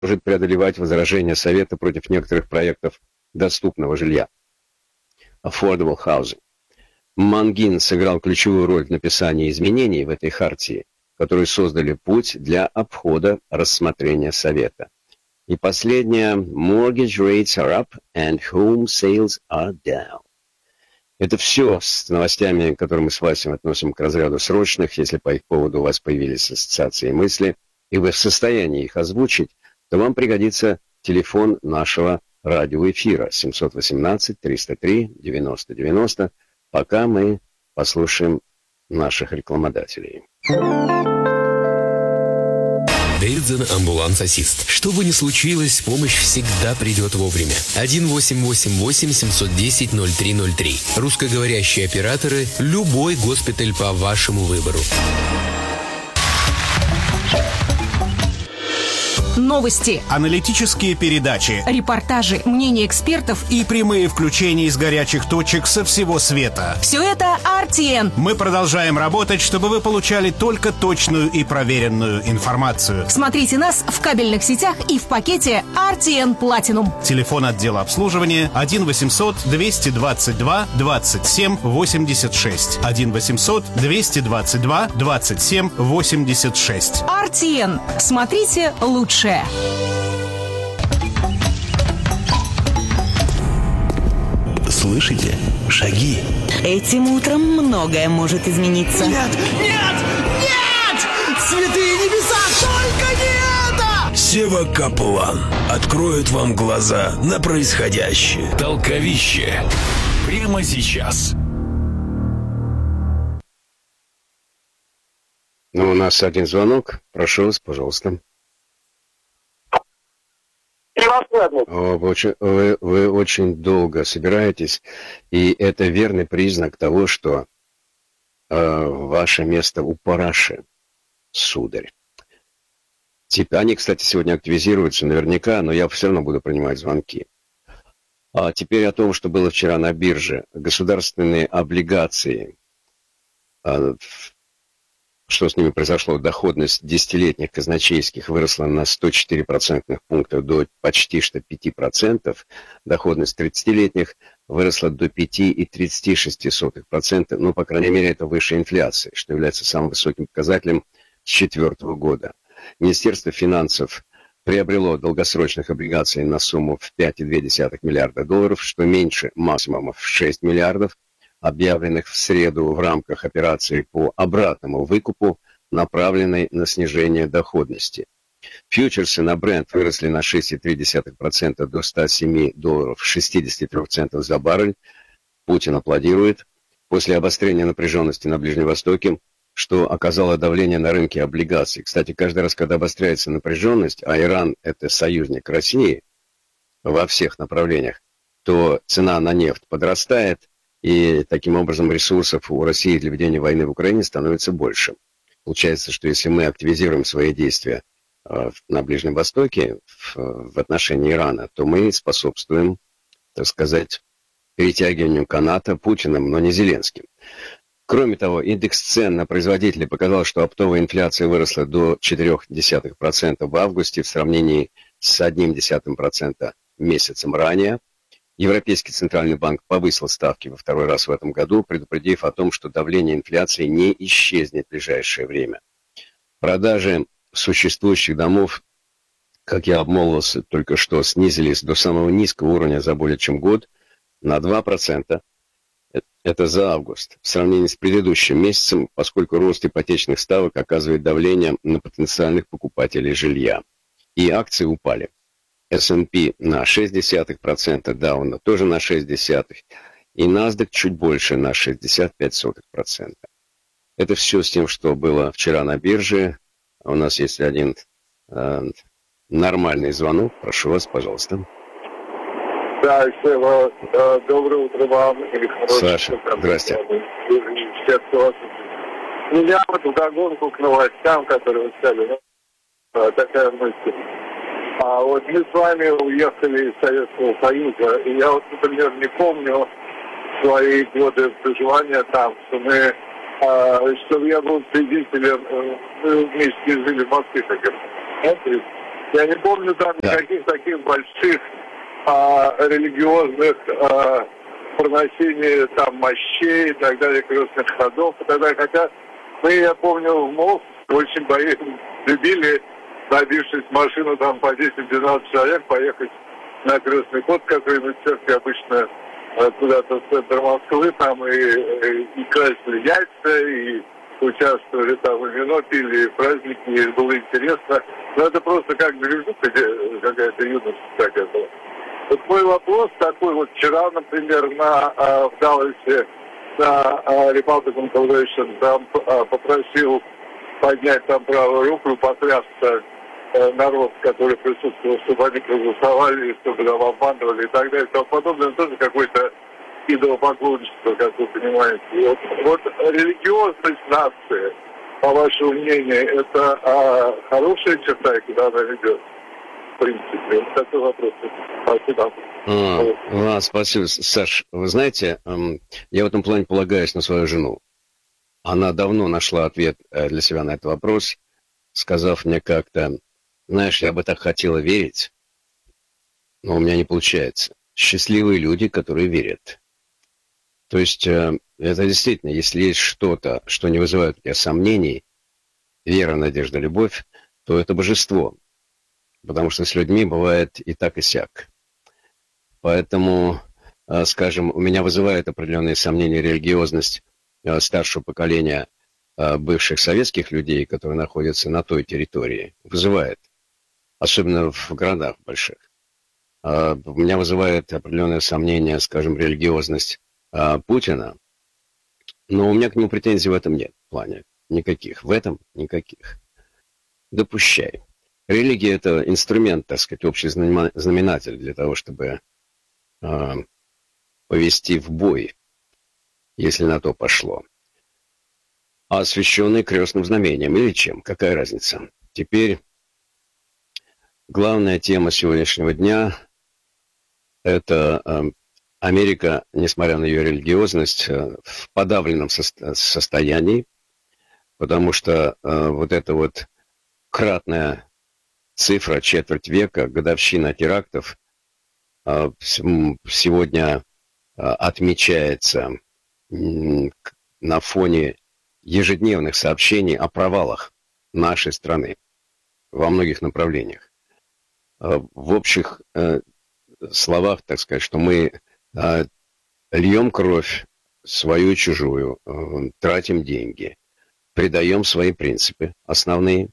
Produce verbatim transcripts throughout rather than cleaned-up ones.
может преодолевать возражения Совета против некоторых проектов доступного жилья. Affordable housing. Мангин сыграл ключевую роль в написании изменений в этой хартии, которые создали путь для обхода рассмотрения Совета. И последнее. Mortgage rates are up and home sales are down. Это все с новостями, которые мы с Васей относим к разряду срочных. Если по их поводу у вас появились ассоциации и мысли, и вы в состоянии их озвучить, то вам пригодится телефон нашего радиоэфира семь один восемь триста три девяносто девяносто, пока мы послушаем наших рекламодателей. Бейрдзен Амбуланс Ассист. Что бы ни случилось, помощь всегда придет вовремя. один восемь восемь восемь семь один ноль ноль три ноль три. Русскоговорящие операторы. Любой госпиталь по вашему выбору. Новости, аналитические передачи, репортажи, мнения экспертов и прямые включения из горячих точек со всего света. Все это ар ти эн. Мы продолжаем работать, чтобы вы получали только точную и проверенную информацию. Смотрите нас в кабельных сетях и в пакете ар ти эн Platinum. Телефон отдела обслуживания один восемьсот двести двадцать два двадцать семь восемьдесят шесть. один восемьсот двести двадцать два двадцать семь восемьдесят шесть. ар ти эн. Смотрите лучше. Слышите? Шаги. Этим утром многое может измениться. Нет! Нет! Нет! Святые небеса, только не это! Сева Каплан откроет вам глаза на происходящее. Толковище. Прямо сейчас. Ну, у нас один звонок. Прошу вас, пожалуйста. О, вы, очень, вы, вы очень долго собираетесь, и это верный признак того, что э, ваше место у параши, сударь. Теперь, они, кстати, сегодня активизируются наверняка, но я все равно буду принимать звонки. А теперь о том, что было вчера на бирже. Государственные облигации, э, что с ними произошло, доходность десятилетних казначейских выросла на сто четыре процентных пункта до почти что пяти процентов. Доходность тридцатилетних выросла до пять целых тридцать шесть сотых процента. Ну, по крайней мере, это выше инфляции, что является самым высоким показателем с две тысячи четвёртого года. Министерство финансов приобрело долгосрочных облигаций на сумму в пять целых две десятых миллиарда долларов, что меньше максимума в шесть миллиардов, объявленных в среду в рамках операции по обратному выкупу, направленной на снижение доходности. Фьючерсы на Brent выросли на шесть целых три десятых процента до ста семи долларов шестидесяти трёх центов за баррель. Путин аплодирует. После обострения напряженности на Ближнем Востоке, что оказало давление на рынке облигаций. Кстати, каждый раз, когда обостряется напряженность, а Иран – это союзник России во всех направлениях, то цена на нефть подрастает, и таким образом ресурсов у России для ведения войны в Украине становится больше. Получается, что если мы активизируем свои действия э, на Ближнем Востоке в, в отношении Ирана, то мы способствуем, так сказать, перетягиванию каната Путиным, но не Зеленским. Кроме того, индекс цен на производителей показал, что оптовая инфляция выросла до четыре целых две десятых процента в августе в сравнении с одной целой одна десятая процента месяцем ранее. Европейский центральный банк повысил ставки во второй раз в этом году, предупредив о том, что давление инфляции не исчезнет в ближайшее время. Продажи существующих домов, как я обмолвился только что, снизились до самого низкого уровня за более чем год, на два процента. Это за август. В сравнении с предыдущим месяцем, поскольку рост ипотечных ставок оказывает давление на потенциальных покупателей жилья. И акции упали. эс энд пи на шесть десятых процента, Dow тоже на шесть десятых, и NASDAQ чуть больше на шестьдесят пять сотых процента. Это все с тем, что было вчера на бирже. У нас есть один э, нормальный звонок. Прошу вас, пожалуйста. Да, Сева, да, доброе утро вам. Саша, здрасте. Меня вот вдогонку к новостям, которые вы сказали, такая мысль. А вот мы с вами уехали из Советского Союза, и я вот, например, не помню свои годы проживания там, что мы, э, чтобы я был свидетелем, мы вместе жили в Москве, как это, Я не помню там Да. никаких таких больших а, религиозных а, проносений там мощей и так далее, крестных ходов и так далее. Хотя мы, я помню, в молодости очень бои, любили, набившись в машину там по десять-двенадцать человек, поехать на крестный ход какой-нибудь церкви, обычно а, куда-то в центр Москвы, там и, и, и красили яйца, и участвовали там, и вино пили, и праздники, и было интересно. Но это просто как движуха, какая-то юность такая была. Вот мой вопрос такой, вот вчера, например, на, а, в Далласе на а, Republican Convention Трамп а, попросил поднять там правую руку и поклясться а, народ, который присутствовал, чтобы они проголосовали, чтобы там обманывали и так далее и тому подобное. Это тоже какой-то идолопоклонничество, как вы понимаете. И вот, вот религиозность нации, по вашему мнению, это а, хорошая черта, и куда она ведет? В принципе, вот такой вопрос. Спасибо. А, а, спасибо, Саш. Вы знаете, я в этом плане полагаюсь на свою жену. Она давно нашла ответ для себя на этот вопрос, сказав мне как-то: знаешь, я бы так хотела верить, но у меня не получается. Счастливые люди, которые верят. То есть, это действительно, если есть что-то, что не вызывает у тебя сомнений, вера, надежда, любовь, то это божество. Потому что с людьми бывает и так, и сяк. Поэтому, скажем, у меня вызывает определенные сомнения религиозность старшего поколения бывших советских людей, которые находятся на той территории. Вызывает. Особенно в городах больших. У меня вызывает определенное сомнение, скажем, религиозность Путина. Но у меня к нему претензий в этом нет. В плане никаких. В этом никаких. Допущай. Религия – это инструмент, так сказать, общий знаменатель для того, чтобы э, повести в бой, если на то пошло. А освященный крестным знамением или чем? Какая разница? Теперь главная тема сегодняшнего дня – это э, Америка, несмотря на ее религиозность, э, в подавленном со- состоянии, потому что э, вот эта вот кратная цифра четверть века, годовщина терактов, сегодня отмечается на фоне ежедневных сообщений о провалах нашей страны во многих направлениях. В общих словах, так сказать, что мы льем кровь свою и чужую, тратим деньги, предаем свои принципы основные,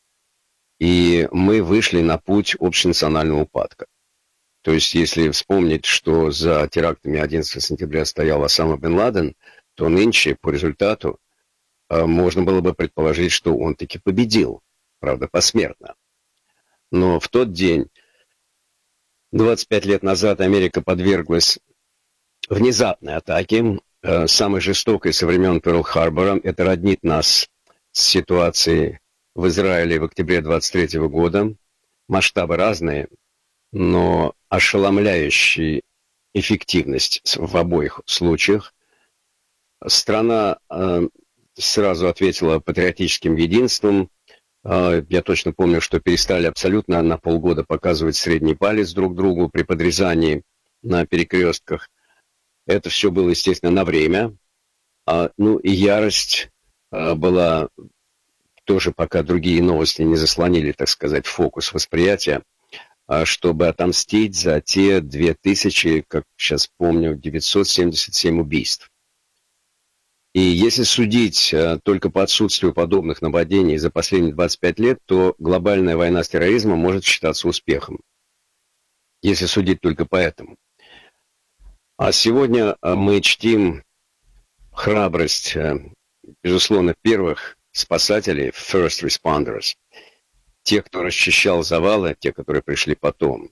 и мы вышли на путь общенационального упадка. То есть, если вспомнить, что за терактами одиннадцатого сентября стоял Осама бен Ладен, то нынче, по результату, можно было бы предположить, что он таки победил, правда, посмертно. Но в тот день, двадцать пять лет назад, Америка подверглась внезапной атаке, самой жестокой со времен Перл-Харбора. Это роднит нас с ситуацией в Израиле в октябре двадцать третьего года. Масштабы разные, но ошеломляющая эффективность в обоих случаях. Страна э, сразу ответила патриотическим единством. Э, я точно помню, что перестали абсолютно на полгода показывать средний палец друг другу при подрезании на перекрестках. Это все было, естественно, на время. А, ну и ярость а, была тоже, пока другие новости не заслонили, так сказать, фокус восприятия, а, чтобы отомстить за те две тысячи, как сейчас помню, девятьсот семьдесят семь убийств. И если судить а, только по отсутствию подобных нападений за последние двадцать пять лет, то глобальная война с терроризмом может считаться успехом. Если судить только по этому. А сегодня мы чтим храбрость, безусловно, первых спасателей, first responders, тех, кто расчищал завалы, те, которые пришли потом,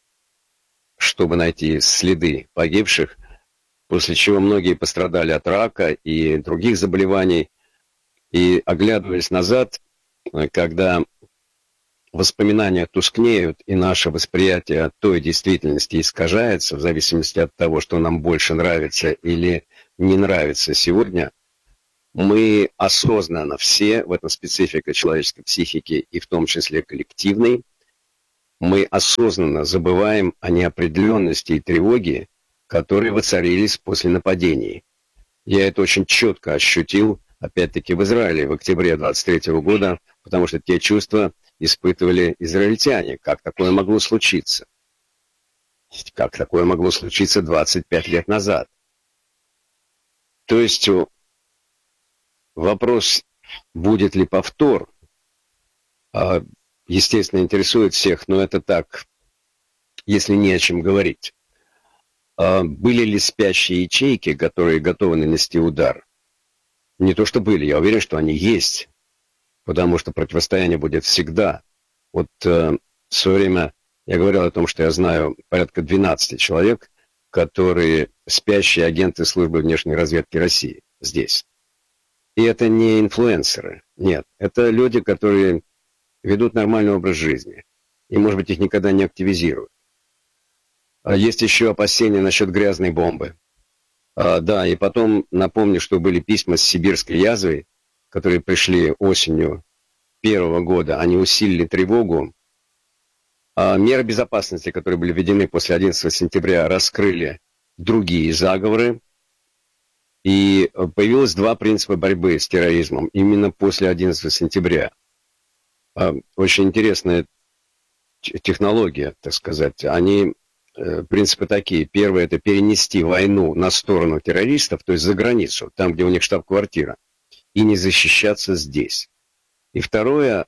чтобы найти следы погибших, после чего многие пострадали от рака и других заболеваний. И оглядываясь назад, когда воспоминания тускнеют, и наше восприятие той действительности искажается в зависимости от того, что нам больше нравится или не нравится сегодня, мы осознанно все, в этом специфика человеческой психики, и в том числе коллективной, мы осознанно забываем о неопределенности и тревоге, которые воцарились после нападений. Я это очень четко ощутил, опять-таки, в Израиле в октябре двадцать третьего года, потому что те чувства испытывали израильтяне. Как такое могло случиться? Как такое могло случиться двадцать пять лет назад? То есть вопрос, будет ли повтор, естественно, интересует всех, но это так, если не о чем говорить. Были ли спящие ячейки, которые готовы нанести удар? Не то, что были, я уверен, что они есть, потому что противостояние будет всегда. Вот э, в свое время я говорил о том, что я знаю порядка двенадцати человек, которые спящие агенты службы внешней разведки России здесь. И это не инфлюенсеры, нет, это люди, которые ведут нормальный образ жизни, и, может быть, их никогда не активизируют. А есть еще опасения насчет грязной бомбы. А, да, и потом напомню, что были письма с сибирской язвой, которые пришли осенью первого года. Они усилили тревогу. А меры безопасности, которые были введены после одиннадцатого сентября, раскрыли другие заговоры. И появилось два принципа борьбы с терроризмом именно после одиннадцатого сентября. А, очень интересная технология, так сказать. Они... Принципы такие. Первое – это перенести войну на сторону террористов, то есть за границу, там, где у них штаб-квартира, и не защищаться здесь. И второе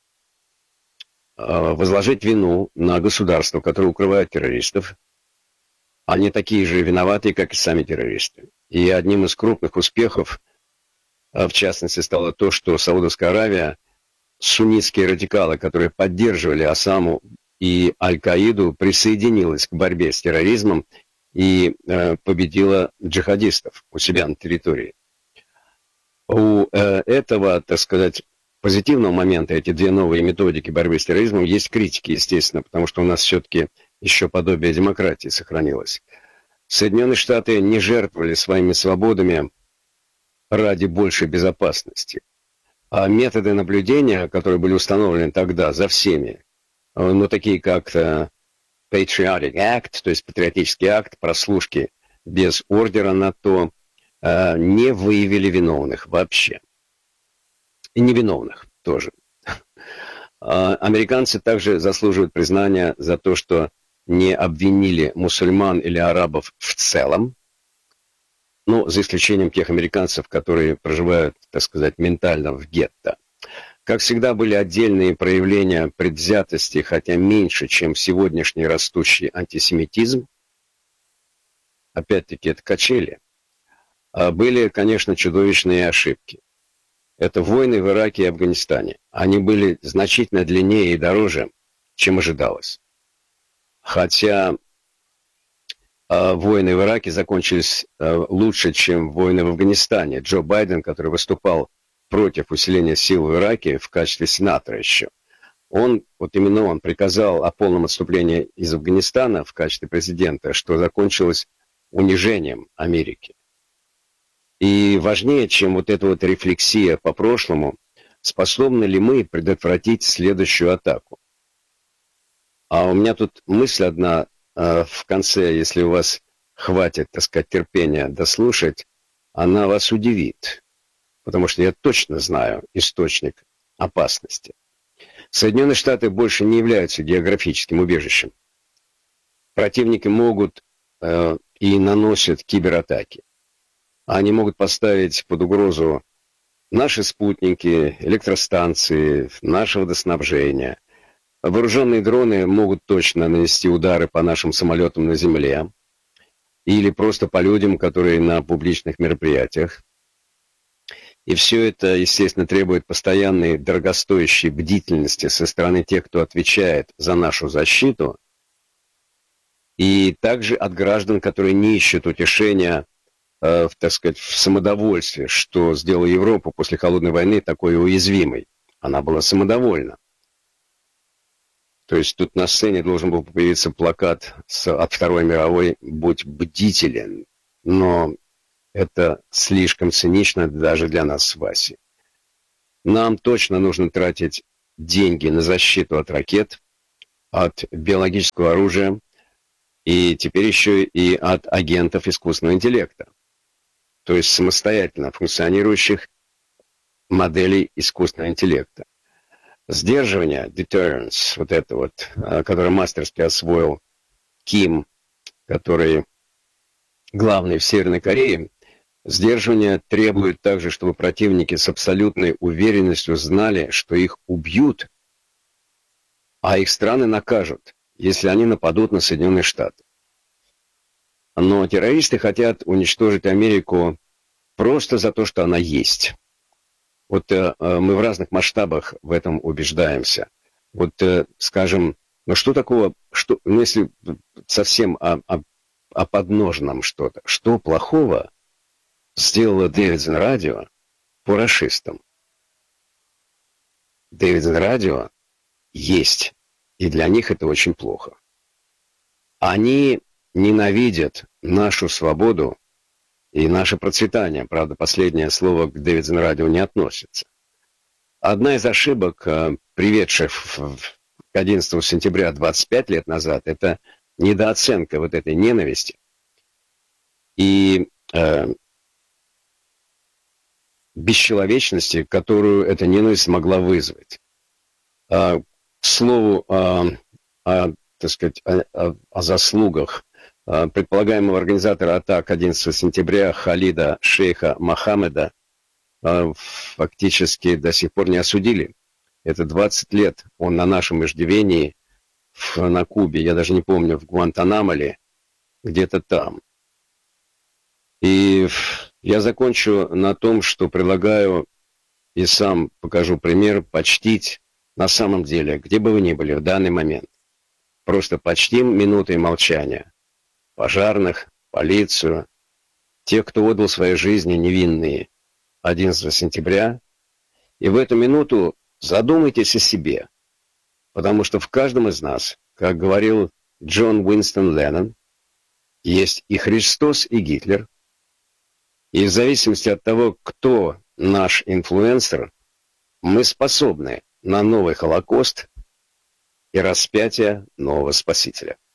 – возложить вину на государство, которое укрывает террористов. Они такие же виноватые, как и сами террористы. И одним из крупных успехов, в частности, стало то, что Саудовская Аравия, суннитские радикалы, которые поддерживали Осаму и Аль-Каиду, присоединилась к борьбе с терроризмом и э, победила джихадистов у себя на территории. У э, этого, так сказать, позитивного момента, эти две новые методики борьбы с терроризмом, есть критики, естественно, потому что у нас все-таки еще подобие демократии сохранилось. Соединенные Штаты не жертвовали своими свободами ради большей безопасности. А методы наблюдения, которые были установлены тогда за всеми, ну, такие как uh, Patriotic Act, то есть патриотический акт, прослушки без ордера на то, uh, не выявили виновных вообще. И невиновных тоже. Uh, американцы также заслуживают признания за то, что не обвинили мусульман или арабов в целом, ну, за исключением тех американцев, которые проживают, так сказать, ментально в гетто. Как всегда, были отдельные проявления предвзятости, хотя меньше, чем сегодняшний растущий антисемитизм. Опять-таки, это качели. А были, конечно, чудовищные ошибки. Это войны в Ираке и Афганистане. Они были значительно длиннее и дороже, чем ожидалось. Хотя э, войны в Ираке закончились э, лучше, чем войны в Афганистане. Джо Байден, который выступал против усиления сил в Ираке в качестве сенатора еще. Он, вот именно он, приказал о полном отступлении из Афганистана в качестве президента, что закончилось унижением Америки. И важнее, чем вот эта вот рефлексия по прошлому, способны ли мы предотвратить следующую атаку? А у меня тут мысль одна э, в конце, если у вас хватит, так сказать, терпения дослушать, она вас удивит. Потому что я точно знаю источник опасности. Соединенные Штаты больше не являются географическим убежищем. Противники могут э, и наносят кибератаки. Они могут поставить под угрозу наши спутники, электростанции, наше водоснабжение. Вооруженные дроны могут точно нанести удары по нашим самолетам на земле или просто по людям, которые на публичных мероприятиях. И все это, естественно, требует постоянной дорогостоящей бдительности со стороны тех, кто отвечает за нашу защиту, и также от граждан, которые не ищут утешения, э, в, так сказать, в самодовольстве, что сделала Европу после Холодной войны такой уязвимой. Она была самодовольна. То есть тут на сцене должен был появиться плакат с, от Второй мировой «Будь бдителен», но это слишком цинично даже для нас с Васей. Нам точно нужно тратить деньги на защиту от ракет, от биологического оружия и теперь еще и от агентов искусственного интеллекта. То есть самостоятельно функционирующих моделей искусственного интеллекта. Сдерживание, deterrence, вот это вот, которое мастерски освоил Ким, который главный в Северной Корее, сдерживание требует также, чтобы противники с абсолютной уверенностью знали, что их убьют, а их страны накажут, если они нападут на Соединенные Штаты. Но террористы хотят уничтожить Америку просто за то, что она есть. Вот э, мы в разных масштабах в этом убеждаемся. Вот, э, скажем, ну что такого, что, ну если совсем о, о, о подножном что-то, что плохого сделало Davidson Radio по рашистам? Davidson Radio есть, и для них это очень плохо. Они ненавидят нашу свободу и наше процветание. Правда, последнее слово к Davidson Radio не относится. Одна из ошибок, приведших к одиннадцатому сентября двадцать пять лет назад, это недооценка вот этой ненависти и э, бесчеловечности, которую эта ненависть могла вызвать. А, к слову, а, о, так сказать, о, о, о заслугах предполагаемого организатора атак одиннадцатого сентября Халида Шейха Мохаммеда фактически до сих пор не осудили. Это двадцать лет он на нашем иждивении в, на Кубе, я даже не помню, в Гуантанамо ли, где-то там. И я закончу на том, что предлагаю и сам покажу пример, почтить на самом деле, где бы вы ни были в данный момент. Просто почтим минутой молчания пожарных, полицию, тех, кто отдал свои жизни невинные одиннадцатого сентября. И в эту минуту задумайтесь о себе, потому что в каждом из нас, как говорил Джон Уинстон Леннон, есть и Христос, и Гитлер. И в зависимости от того, кто наш инфлюенсер, мы способны на новый Холокост и распятие нового Спасителя.